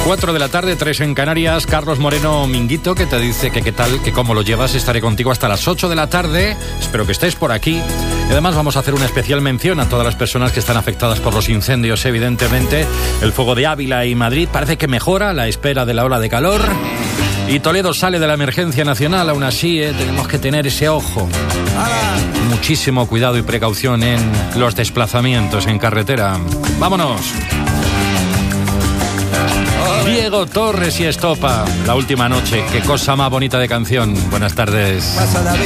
4 de la tarde, 3 en Canarias. Carlos Moreno Minguito, que te dice que qué tal, que cómo lo llevas. Estaré contigo hasta las 8 de la tarde. Espero que estés por aquí. Y además vamos a hacer una especial mención a todas las personas que están afectadas por los incendios, evidentemente. El fuego de Ávila y Madrid parece que mejora a la espera de la ola de calor. Y Toledo sale de la emergencia nacional. Aún así, tenemos que tener ese ojo. Muchísimo cuidado y precaución en los desplazamientos en carretera. ¡Vámonos! Diego Torres y Estopa, La última noche. Qué cosa más bonita de canción. Buenas tardes.